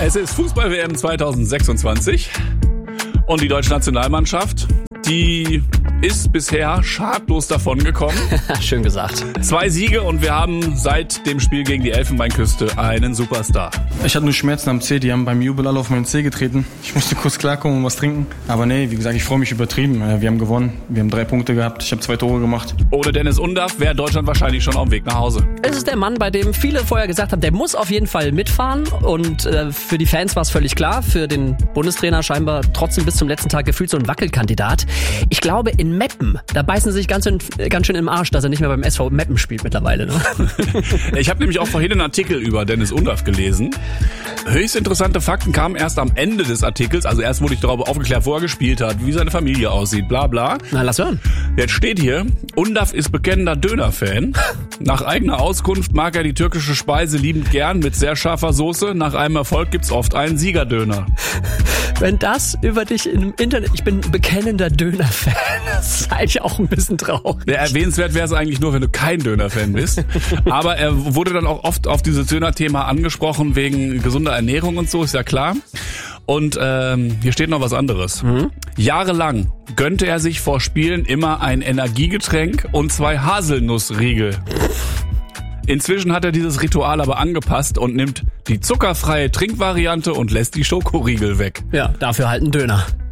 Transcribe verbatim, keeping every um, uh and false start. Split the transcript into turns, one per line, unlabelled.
Es ist Fußball-W M zwanzig sechsundzwanzig und die deutsche Nationalmannschaft, die ist bisher schadlos davongekommen.
Schön gesagt.
Zwei Siege und wir haben seit dem Spiel gegen die Elfenbeinküste einen Superstar.
Ich hatte nur Schmerzen am Zeh, die haben beim Jubel alle auf meinen Zeh getreten. Ich musste kurz klarkommen und was trinken. Aber nee, wie gesagt, ich freue mich übertrieben. Wir haben gewonnen, wir haben drei Punkte gehabt, ich habe zwei Tore gemacht.
Ohne Dennis Undaff wäre Deutschland wahrscheinlich schon auf dem Weg nach Hause.
Es ist der Mann, bei dem viele vorher gesagt haben, der muss auf jeden Fall mitfahren. Und äh, für die Fans war es völlig klar. Für den Bundestrainer scheinbar trotzdem bis zum letzten Tag gefühlt so ein Wackelkandidat. Ich glaube, in Meppen, da beißen sie sich ganz schön, ganz schön im Arsch, dass er nicht mehr beim S V Meppen spielt mittlerweile. Ne?
Ich habe nämlich auch vorhin einen Artikel über Dennis Undaff gelesen. Höchst interessante Fakten kamen erst am Ende des Artikels. Also erst wurde ich darüber aufgeklärt, wo er gespielt hat, wie seine Familie aussieht, bla bla.
Na, lass hören.
Jetzt steht hier, Undaff ist bekennender Döner-Fan. Nach eigener Auskunft mag er die türkische Speise liebend gern mit sehr scharfer Soße. Nach einem Erfolg gibt's oft einen Siegerdöner.
Wenn das über dich im Internet, ich bin bekennender Döner-Fan, das ist eigentlich auch ein bisschen traurig.
Ja, erwähnenswert wäre es eigentlich nur, wenn du kein Döner-Fan bist. Aber er wurde dann auch oft auf dieses Döner-Thema angesprochen, wegen gesunder Ernährung und so, ist ja klar. Und ähm, hier steht noch was anderes. Mhm. Jahrelang gönnte er sich vor Spielen immer ein Energiegetränk und zwei Haselnussriegel. Inzwischen hat er dieses Ritual aber angepasst und nimmt die zuckerfreie Trinkvariante und lässt die Schokoriegel weg.
Ja, dafür halt ein Döner.